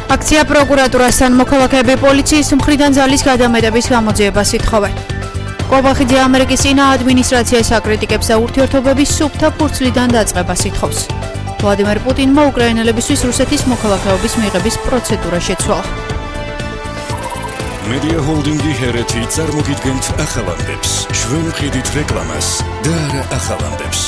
აქცია პროკურატურასთან მოქალაქეები პოლიციის მხრიდან ძალის გადამეტების გამოძიებას ითხოვენ. კობახიძე ამერიკის წინა ადმინისტრაციას აკრიტიკებს და ურთიერთობების სუფთა ფურცლიდან დაწყებას ითხოვს. ვლადიმერ პუტინმა უკრაინელებისთვის რუსეთის მოქალაქეობის მიღების პროცედურა შეცვალა. Media Holding-ი ჰერეთი წარმოგიდგენთ ახალანდებს, ჩვენ ვყიდით რეკლამას და არა ახალანდებს.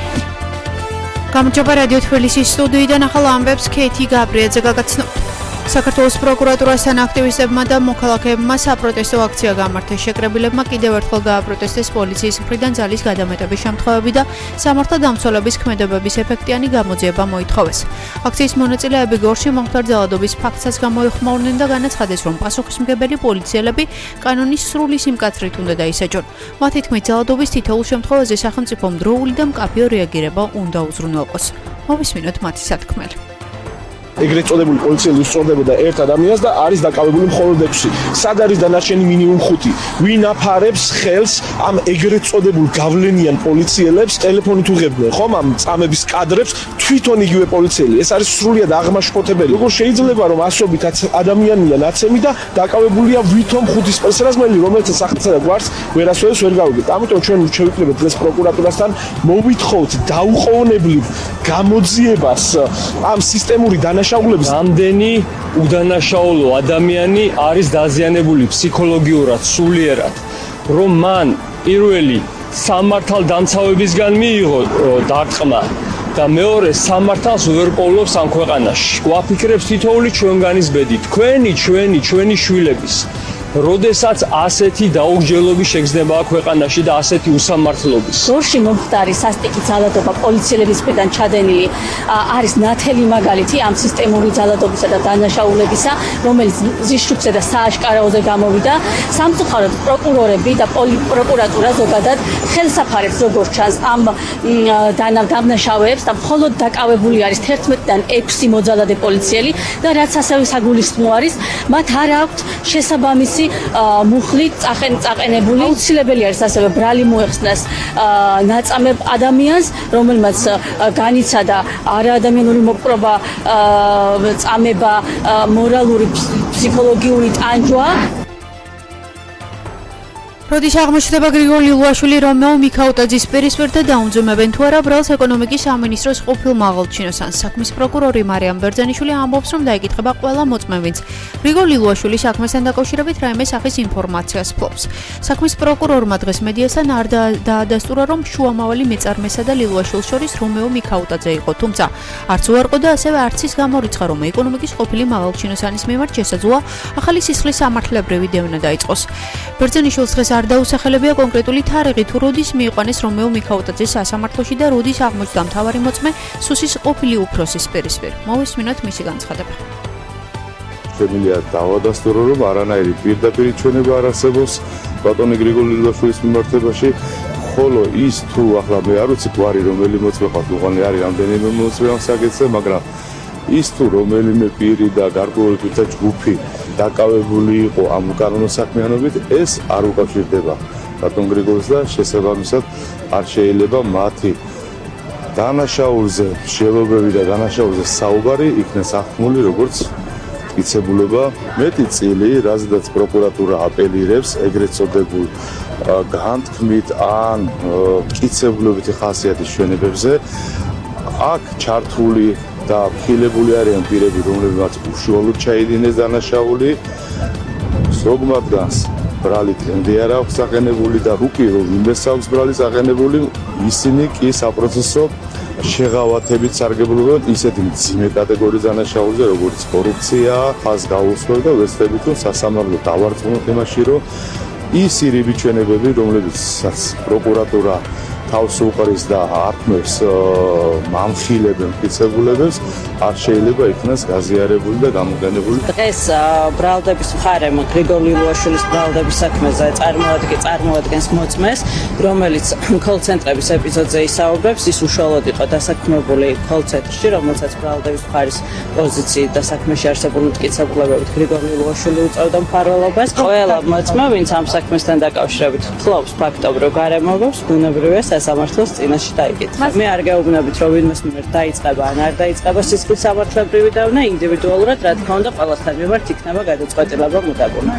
გამარჯობა რადიო თბილისის სტუდიიდან ახალ ამბებს ქეთი გაბრიაძე გაგაცნობთ. საქართველოს პროკურატურასთან აქტივისტებმა და მოქალაქეებმა საპროტესტო აქცია გამართეს. შეკრებილებმა კიდევ ერთხელ გააპროტესტეს პოლიციის მხრიდან ძალის გადამეტების შემთხვევები და სამართალდამცველების ქმედებების ეფექტიანი გამოძიება მოითხოვეს. აქციის მონაწილეები გორში მომხდარ ძალადობის ფაქტსაც გამოიხმაურნენ და განაცხადეს, რომ პასუხისმგებელი პოლიციელები კანონის სრული სიმკაცრით უნდა დაისაჯონ. მათი თქმით, ძალადობის თითოეულ შემთხვევაზე სახელმწიფომ დროული და მკაფიო რეაგირება უნდა უზრუნველყოს. მოვისმინოთ მათი სათქმელი. ეგრეთ წოდებული პოლიციელი უსწორდებოდა ერთ ადამიანს და არის დაკავებული მხოლოდ 6. სად არის დანარჩენი მინიმუმ 5? ვინ აფარებს ხელს ამ ეგრეთ წოდებულ გავლენიან პოლიციელებს ტელეფონით უღებდნენ ხომ ამ წამების კადრებს თვითონ იგივე პოლიციელი. ეს არის სრულიად აღმაშფოთებელი. როგორ შეიძლება რომ ასობით ადამიანია ნაცემი და დაკავებულია ვითომ 5 სპეციალისტი, რომელიც სახელსა და გვარს ვერასოდეს ვერ გავიგებთ. ამიტომ ჩვენ შევიკრიბეთ დღეს პროკურატურასთან, მოვითხოვთ დაუყოვნებლივ გამოძიებას ამ სისტემური დანაშაულების. Ამდენი უდანაშაულო ადამიანი არის დაზიანებული ფსიქოლოგიურად, სულიერად, რომ მან პირველი სამართალდამცავებისგან მიიღო დარტყმა და მეორე სამართალს ვერ პოულობს ამ ქვეყანაში. გვაფიქრებს თითოეული ჩვენგანის ბედი, ჩვენი შვილების. როდესაც ასეთი დაუგჯელობის შეგრძნება ქვეყანაში და ასეთი უსამართლობის. გორში მომხდარი სასტიკი ძალადობა პოლიციელების მხრიდან ჩადენილი არის ნათელი მაგალითი ამ სისტემური ძალადობისა და დანაშაულებისა, რომელიც ზიშშუქზე და სააშკარაოზე გამოვიდა. სამწუხაროდ პროკურორები და პროკურატურა ზოგადად ხელსაფარებს როგორც ჩანს ამ დანაშაულებს და მხოლოდ დაკავებული არის 11-დან 6 მოძალადე პოლიციელი და რაც ასევე საგულისხმო არის, მათ არ აქვთ შესაბამისი მუხლით წაყენებული. აუცილებელი არის ასევე ბრალი მოეხსნას ნაწამებ ადამიანს, რომელმაც განიცადა არაადამიანური მოპყრობა, წამება, მორალური, ფსიქოლოგიური ტანჯვა. როდის აღმოჩნდება გრიგოლ ილუაშვილი რომეო მიქაუტაძის პირისპირ და დაუმძიმებენ თუ არა ბრალს ეკონომიკის სამინისტროს ყოფილ მაღალჩინოს ან საქმის პროკურორი მარიამ ბერძენიშვილი ამბობს, რომ დაიკითხება ყველა მოწმე, ვინც გრიგოლ ილუაშვილი საქმესთან დაკავშირებით რაიმე სახის ინფორმაციას ფლობს. საქმის პროკურორმა დღეს მედიასთან არ დაადასტურა, რომ შუამავალი მეწარმესა და ლილუაშვილს შორის რომეო მიქაუტაძე იყო, თუმცა არც უარყო და ასევე არც ის გამორიცხა, რომ ეკონომიკის ყოფილი მაღალჩინოსანის მიმართ შესაძლოა ახალი სისხლის სამართლებრივი დევნა დაიწყოს. ბერძენიშვილს დღეს არ დაუსახელებია კონკრეტული თარიღი თუ როდის მიიყვანეს რომეო მიქაუტაძეს სასამართლოში და როდის აღმოჩნდა მთავარი მოწმე სუსის ყოფილი უფროსის პირისპირ. მოვისმინოთ მისი განცხადება. შემიძლია დავადასტურო, რომ არანაირი პირდაპირ ჩვენება არ არსებობს ბატონი გრიგოლ ილუაშვილის მიმართებაში, ხოლო ის თუ ახლა მე არ ვიცი გვარი რომელი მოწმე ყავს, უღონი არის რამდენიმე მოწმე ამ საკითხზე, მაგრამ ის თუ რომელიმე პირი და გარკვეული პირთა ჯგუფი დაკავებული იყო ამ უკანონო საქმიანობით, ეს არ უკავშირდება ბატონ გრიგოლს და შესაბამისად არ შეიძლება მათი დანაშაულზე შელობები და დანაშაულზე საუბარი იქნეს აღქმული როგორც მტკიცებულება. მეტი წილი, რაზედაც პროკურატურა აპელირებს ეგრეთ წოდებულ განთქმით ან მტკიცებულებითი ხასიათის ჩვენებებზე, აქ ჩართული და ფილებული არიან პირები, რომლებმაც უშუალოდ ჩაიდინეს დანაშაული. ზოგმათგანს ბრალი ტენდი არ აქვს აყენებული და რუკი რომ იმეს აქვს ბრალი აყენებული, ისინი კი საპროცესო შეღავათებით სარგებლობენ ისეთი მძიმე კატეგორიის დანაშაულზე, როგორც კორუფცია, ხაზ გაუსვლა და ვეცდებით, რომ სასამართლო დავარწმუნოთ იმაში, რომ ის ირიბი ჩვენებები, რომლებიცაც პროკურატურა თავს უყრის და ართმევს მამხილებენ მტკიცებულებებს, არ შეიძლება იქნას გაზიარებული და გამოყენებული. დღეს ბრალდების მხარემ გრიგოლ ილუაშვილის ბრალდების საქმეზე წარმოადგენს მოწმეს, რომელიც კოლ-ცენტრების ეპიზოდზე ისაუბრებს. ის უშუალოდ იყო დასაქმებული კოლ-ცენტრში, რომელსაც ბრალდების მხარის პოზიციით და საქმეში არსებული მტკიცებულებებით გრიგოლ ილუაშვილი უწევდა მფარველობას. ყველა მოწმე, ვინც ამ საქმესთან დაკავშირებით ფლობს ფაქტობრივ გარემოებებს, ბუნებრივია სასამართლოს წინაშე დაიკითხა. მე არ გეუბნებით, რომ ვინმეს მიმართ დაიწყება ან არ დაიწყება სისხლის სამართლებრივი დავნა, ინდივიდუალურად რა თქმა უნდა ყველასთან მიმართ იქნება გადაწყვეტილება მოდაბონა.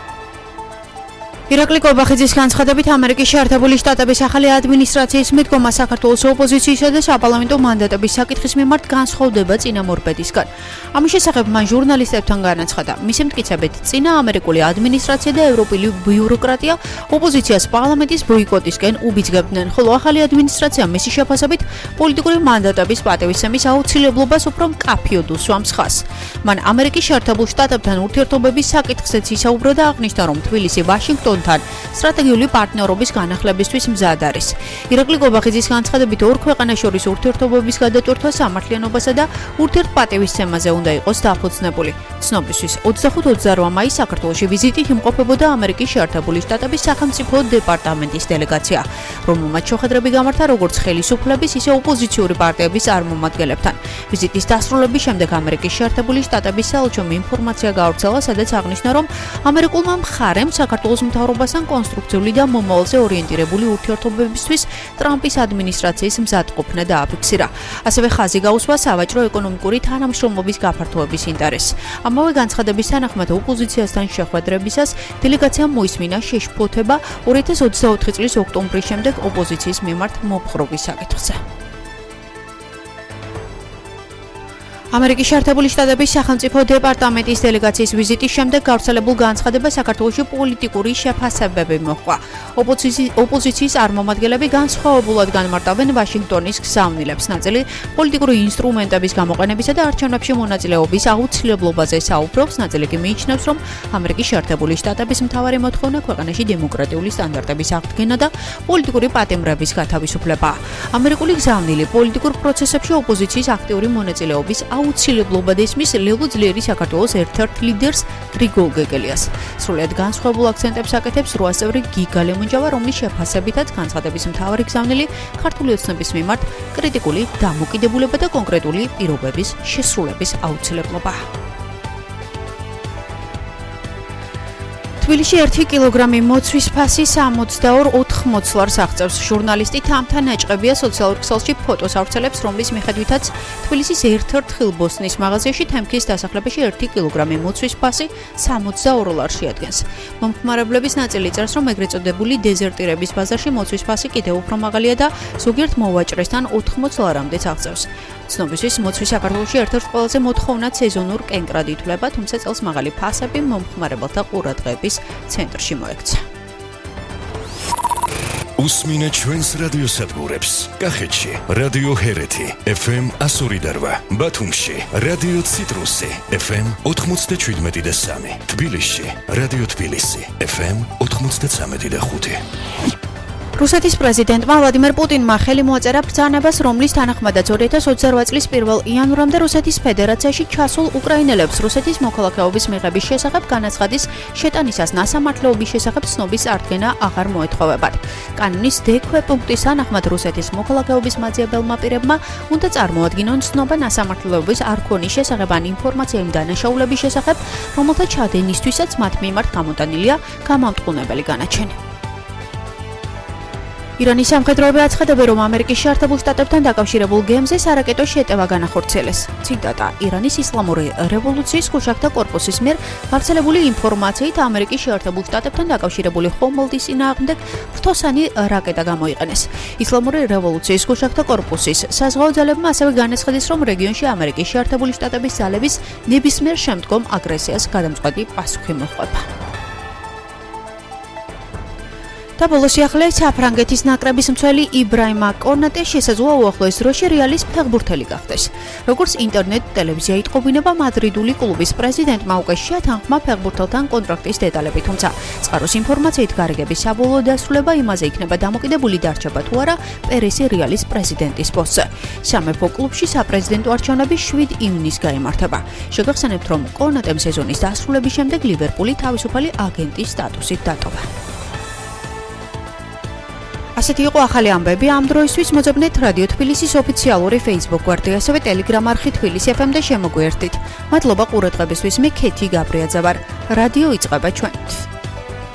ირაკლი კობახიძის განცხადებით ამერიკის შეერთებული შტატების ახალი ადმინისტრაციის მიდგომა საქართველოს ოპოზიციისა და საპარლამენტო მანდატების საკითხის მიმართ განსხვავდება წინამორბედისგან. ამის შესახებ მან ჟურნალისტებთან განაცხადა. მისი მტკიცებით, წინა ამერიკული ადმინისტრაცია და ევროპული ბიუროკრატია ოპოზიციას პარლამენტის ბოიკოტისკენ უბიძგებდნენ, ხოლო ახალი ადმინისტრაცია მისი შეფასებით პოლიტიკური მანდატების პატივისცემის აუცილებლობას უფრო მკაფიოდ უსვამს ხაზს. მან ამერიკის შეერთებულ შტატებთან ურთიერთობების საკითხზეც ისაუბრა და აღნიშნა, რომ თბილისი ვაშინგტონთან სტრატეგიული პარტნიორობის განახლებისთვის მზად არის. ირაკლი კობახიძის განცხადებით, ორ ქვეყანას შორის ურთიერთობების გადატვირთვა სამართლიანობასა და ურთიერთპატივისცემაზე უნდა იყოს დაფუძნებული. ცნობისთვის 25-28 მაისს საქართველოში ვიზიტით იმყოფებოდა ამერიკის შეერთებული შტატების სახელმწიფო დეპარტამენტის დელეგაცია, რომელმაც შეხვედრები გამართა როგორც ხელისუფლების, ისე ოპოზიციური პარტიების წარმომადგენლებთან. ვიზიტის დასრულების შემდეგ ამერიკის შეერთებული შტატების საელჩომ ინფორმაცია გაავრცელა, სადაც აღნიშნა, რომ ამერიკულმა მხარემ საქართველოს მთავრობასთან კონსტრუქციული და მომავალზე ორიენტირებული ურთიერთობებისთვის ტრამპის ადმინისტრაციის მზადყოფნა დააფიქსირა. ასევე ხაზი გაუსვა სავაჭრო ეკონომიკური თანამშრომლობის გაფართოების ინტერესს. ამავე განცხადების თანახმად ოპოზიციასთან შეხვედრებისას დელეგაციამ მოისმინა შეშფოთება 2024 წლის ოქტომბრის შემდეგ ოპოზიციის მიმართ მოპყრობის საკითხზე. ამერიკის შეერთებული შტატების სახელმწიფო დეპარტამენტის დელეგაციის ვიზიტის შემდეგ გავრცელებულ განცხადებას საქართველოში პოლიტიკური შეფასებები მოჰყვა. ოპოზიციის წარმომადგენლები განსხვავებულად განმარტავენ ვაშინგტონის გზავნილებს, ნაწილი პოლიტიკური ინსტრუმენტების გამოყენებისა და არჩევნებში მონაწილეობის აუცილებლობაზე საუბრობს, ნაწილი კი მიიჩნევს, რომ ამერიკის შეერთებული შტატების მთავარი მოთხოვნა ქვეყანაში დემოკრატიული სტანდარტების აღდგენა და პოლიტიკური პატიმრების გათავისუფლებაა. ამერიკული გზავნილი პოლიტიკურ პროცესებში ოპოზიციის აქტიური მონაწილეობის აუცილებლობა დესმის ლელო ძლიერი საქართველოს ერთ-ერთ ლიდერს გრიგოლ გეგელიას. სრულიად განსხვავებულ აქცენტებს აკეთებს 8 წევრი გიგა ლემონჯავა, რომლის შეფასებითაც განცხადების მთავარი გზავნილი ქართული ოცნების მიმართ კრიტიკული დამოკიდებულება და კონკრეტული პირობების შესრულების აუცილებლობაა. თბილისში 1 კილოგრამი მოცვის ფასი 62-80 ლარს აღწევს. ჟურნალისტი თამთა ნაჭყებია სოციალურ ქსელში ფოტოს ავრცელებს, რომლის მიხედვითაც თბილისის ერთ-ერთ ხილბოსნის მაღაზიაში თემქის დასახლებაში 1 კილოგრამი მოცვის ფასი 62 ლარს შეადგენს. მომხმარებლების ნაწილი წერს, რომ ეგრეთ წოდებული დეზერტირების ბაზარში მოცვის ფასი კიდევ უფრო მაღალია და ზოგიერთ მოვაჭრესთან 80 ლარამდეც აღწევს. ცნობისთვის მოცვის საქართველოში ერთ-ერთ ყველაზე მოთხოვნად სეზონურ კენკრად ითვლება, თუმცა წელს მაღალი ფასები მომხმარებელთა ყურადღების ცენტრში მოექცა. უსმინეთ ჩვენს რადიოსადგურებს. კახეთში რადიო ჰერეთი FM 102.8, ბათუმში რადიო ციტრუსი FM 97.3, თბილისში რადიო თბილისი FM 93.5. რუსეთის პრეზიდენტმა ვლადიმერ პუტინმა ხელი მოაწერა ბრძანებას, რომლის თანახმადაც 2028 წლის 1 იანვრამდე რუსეთის ფედერაციაში ჩასულ უკრაინელებს რუსეთის მოქალაქეობის მიღების შესახებ განაცხადის შეტანისას ნასამართლეობის შესახებ ცნობის წარდგენა აღარ მოეთხოვებათ. კანონის დექვე პუნქტის თანახმად რუსეთის მოქალაქეობის მაძიებელმა პირებმა უნდა წარმოადგინონ ცნობა ნასამართლეობის არქონის შესახებ ან ინფორმაცია იმ დანაშაულების შესახებ, რომელთა ჩადენისთვისაც მათ მიმართ გამოტანილია გამამტყუნებელი განაჩენი. ირანის სამხედროები აცხადებენ, რომ ამერიკის შეერთებულ შტატებთან დაკავშირებულ გემზე სარაკეტო შეტევა განახორციელეს. ციტატა: ირანის ისლამური რევოლუციის ქუშაქთა კორპუსის მიერ გავრცელებული ინფორმაციით ამერიკის შეერთებულ შტატებთან დაკავშირებული ხომალდის წინააღმდეგ ფრთოსანი რაკეტა გამოიყენეს. ისლამური რევოლუციის ქუშაქთა კორპუსის საზღვაო ძალებმა ასევე განაცხადეს, რომ რეგიონში ამერიკის შეერთებული შტატების ძალების ნებისმიერ შემდგომ აგრესიას გადამწყვეტი პასუხი მოჰყვება. და ბოლოს ახლა საფრანგეთის ნაკრების მცველი იბრაიმა კონატე შესაძლოა უახლოეს დროში რეალის ფეხბურთელი გახდეს. როგორც ინტერნეტ ტელევიზია იტყობინება, მადრიდული კლუბის პრეზიდენტმა უკვე შეათანხმა ფეხბურთელთან კონტრაქტის დეტალები, თუმცა წყაროს ინფორმაციით გარიგების საბოლოო დასრულება იმაზე იქნება დამოკიდებული, დარჩება თუ არა პერესი რეალის პრეზიდენტის პოსტზე. სამეფო კლუბში საპრეზიდენტო არჩევნები 7 ივნისს გაიმართება. შეგახსენებთ, რომ კონატემ სეზონის დასრულების შემდეგ ლივერპული თავისუფალი აგენტის სტატუსით დატოვა. ასეთი იყო ახალი ამბები ამ დროისთვის. მოძებნეთ რადიო თბილისის ოფიციალური Facebook გვერდი, ასევე Telegram არხი თბილისი FM და შემოგვიერთდით. მადლობა ყურადღებისთვის. მე ქეთი გაბრიაძე ვარ. რადიო იწყება ჩვენით.